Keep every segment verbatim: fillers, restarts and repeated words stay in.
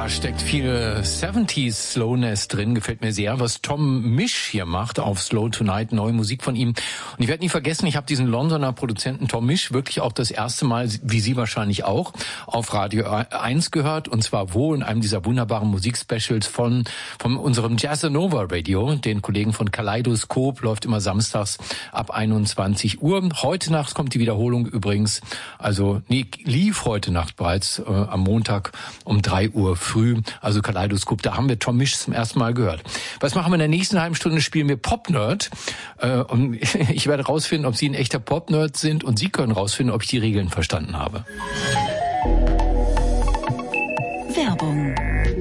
Da steckt viel siebziger Slowness drin, gefällt mir sehr, was Tom Misch hier macht auf Slow Tonight, neue Musik von ihm. Und ich werde nie vergessen, ich habe diesen Londoner Produzenten Tom Misch wirklich auch das erste Mal, wie Sie wahrscheinlich auch, auf Radio eins gehört. Und zwar wo? In einem dieser wunderbaren Musikspecials von, von unserem Jazzanova Radio, den Kollegen von Kaleidoskop, läuft immer samstags ab einundzwanzig Uhr. Heute Nacht kommt die Wiederholung übrigens, also nee, lief heute Nacht bereits äh, am Montag um drei Uhr früh, also Kaleidoskop, da haben wir Tom Misch zum ersten Mal gehört. Was machen wir in der nächsten halben Stunde? Spielen wir Pop-Nerd. Äh, und ich werde rausfinden, ob Sie ein echter Pop-Nerd sind und Sie können rausfinden, ob ich die Regeln verstanden habe. Werbung.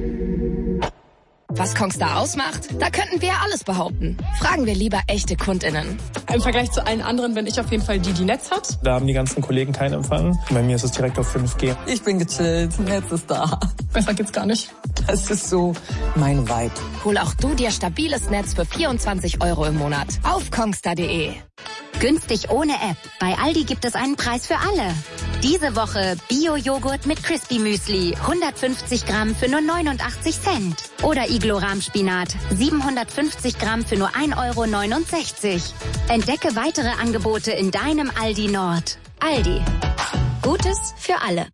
Was Kongstar ausmacht? Da könnten wir alles behaupten. Fragen wir lieber echte KundInnen. Im Vergleich zu allen anderen bin ich auf jeden Fall die, die Netz hat. Da haben die ganzen Kollegen keinen Empfang. Bei mir ist es direkt auf fünf G. Ich bin gechillt, Netz ist da. Besser geht's gar nicht. Das ist so mein Vibe. Hol auch du dir stabiles Netz für vierundzwanzig Euro im Monat auf kongstar punkt de. Günstig ohne App. Bei Aldi gibt es einen Preis für alle. Diese Woche Bio-Joghurt mit Crispy Müsli. hundertfünfzig Gramm für nur neunundachtzig Cent. Oder Iglo-Rahmspinat. siebenhundertfünfzig Gramm für nur ein Euro neunundsechzig. Entdecke weitere Angebote in deinem Aldi Nord. Aldi. Gutes für alle.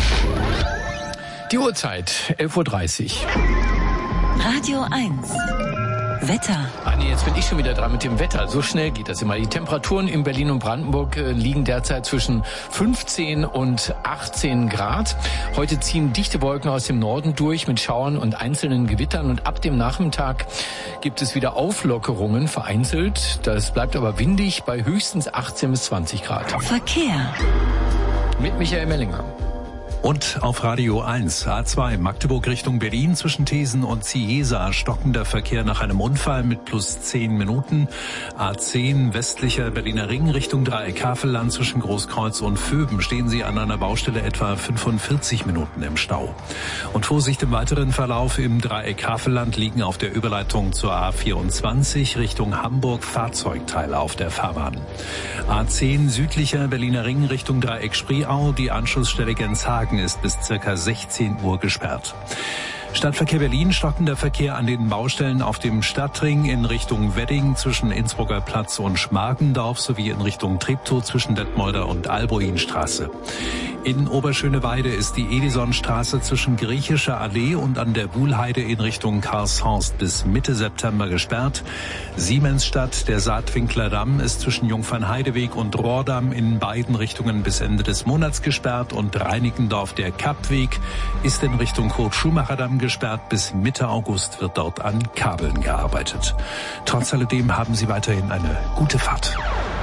Die Uhrzeit, elf Uhr dreißig. Radio eins. Wetter. Ah nee, jetzt bin ich schon wieder dran mit dem Wetter. So schnell geht das immer. Die Temperaturen in Berlin und Brandenburg äh, liegen derzeit zwischen fünfzehn und achtzehn Grad. Heute ziehen dichte Wolken aus dem Norden durch mit Schauern und einzelnen Gewittern. Und ab dem Nachmittag gibt es wieder Auflockerungen vereinzelt. Das bleibt aber windig bei höchstens achtzehn bis zwanzig Grad. Verkehr. Mit Michael Mellinger. Und auf Radio eins, A zwei, Magdeburg Richtung Berlin zwischen Thesen und Ciesa, stockender Verkehr nach einem Unfall mit plus zehn Minuten. A zehn, westlicher Berliner Ring Richtung Dreieck Havelland zwischen Großkreuz und Vöben stehen Sie an einer Baustelle etwa fünfundvierzig Minuten im Stau. Und Vorsicht im weiteren Verlauf im Dreieck Havelland liegen auf der Überleitung zur A vierundzwanzig Richtung Hamburg Fahrzeugteile auf der Fahrbahn. A zehn, südlicher Berliner Ring Richtung Dreieck Spreeau, die Anschlussstelle Genshagen ist bis circa sechzehn Uhr gesperrt. Stadtverkehr Berlin, stockender Verkehr an den Baustellen auf dem Stadtring in Richtung Wedding zwischen Innsbrucker Platz und Schmargendorf sowie in Richtung Treptow zwischen Detmolder und Albuinstraße. In Oberschöneweide ist die Edisonstraße zwischen Griechischer Allee und an der Wuhlheide in Richtung Karlshorst bis Mitte September gesperrt. Siemensstadt, der Saatwinkler Damm ist zwischen Jungfernheideweg und Rohrdamm in beiden Richtungen bis Ende des Monats gesperrt und Reinickendorf, der Kappweg, ist in Richtung Kurt-Schumacher-Damm gesperrt. Bis Mitte August wird dort an Kabeln gearbeitet. Trotz alledem haben Sie weiterhin eine gute Fahrt.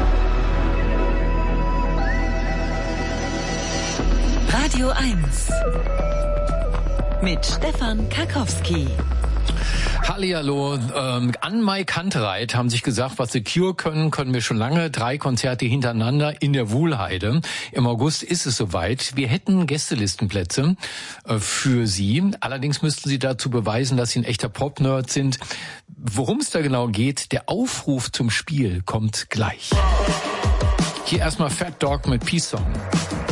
Radio eins. Mit Stefan Karkowski. Hallihallo, ähm, an Mike Kantereit haben sich gesagt, was The Cure können, können wir schon lange. Drei Konzerte hintereinander in der Wuhlheide. Im August ist es soweit. Wir hätten Gästelistenplätze äh, für Sie. Allerdings müssten Sie dazu beweisen, dass Sie ein echter Pop-Nerd sind. Worum es da genau geht, der Aufruf zum Spiel kommt gleich. Hier erstmal Fat Dog mit Peace Song.